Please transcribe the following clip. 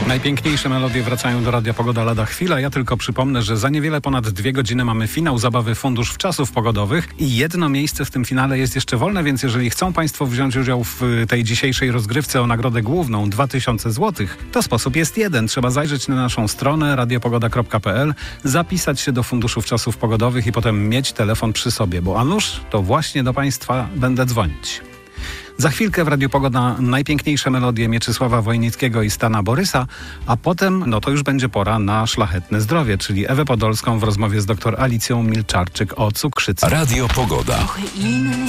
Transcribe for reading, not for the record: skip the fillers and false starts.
Najpiękniejsze melodie wracają do Radia Pogoda lada chwila. Ja tylko przypomnę, że za niewiele ponad 2 godziny mamy finał zabawy Fundusz Wczasów Pogodowych i jedno miejsce w tym finale jest jeszcze wolne, więc jeżeli chcą Państwo wziąć udział w tej dzisiejszej rozgrywce o nagrodę główną 2000 zł, to sposób jest jeden. Trzeba zajrzeć na naszą stronę radiopogoda.pl, zapisać się do Funduszu Wczasów Pogodowych i potem mieć telefon przy sobie, bo a nuż to właśnie do Państwa będę dzwonić. Za chwilkę w Radiu Pogoda najpiękniejsze melodie Mieczysława Wojnickiego i Stana Borysa, a potem to już będzie pora na szlachetne zdrowie, czyli Ewę Podolską w rozmowie z dr Alicją Milczarczyk o cukrzycy. Radio Pogoda.